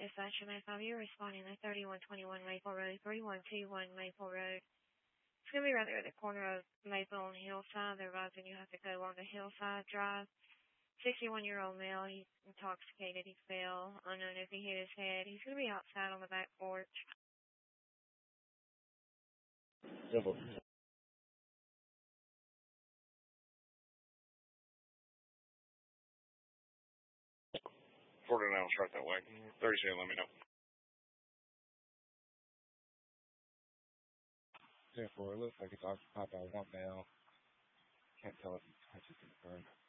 Dispatch MA5, you're responding to 3121 Maple Road, 3121 Maple Road. It's going to be right there at the corner of Maple and Hillside. They're advising you have to go on the Hillside Drive. 61-year-old male, he's intoxicated, he fell. Unknown if he hit his head. He's going to be outside on the back porch. Simple. 49 will start that way. 37, let me know. 10-4, it looks like it's occupied by one male. Can't tell if it's confirmed.